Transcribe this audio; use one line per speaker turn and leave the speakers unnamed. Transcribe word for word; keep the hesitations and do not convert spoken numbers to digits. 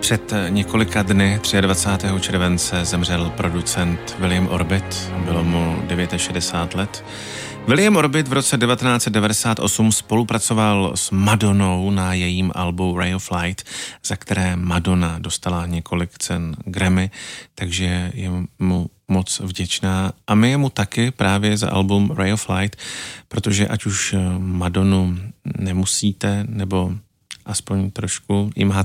Před několika dny, dvacátého třetího července, zemřel producent William Orbit. Bylo mu šedesát devět let. William Orbit v roce devatenáct set devadesát osm spolupracoval s Madonnou na jejím albu Ray of Light, za které Madonna dostala několik cen Grammy, takže je mu moc vděčná. A my je mu taky právě za album Ray of Light, protože ať už Madonu nemusíte, nebo aspoň trošku jí máte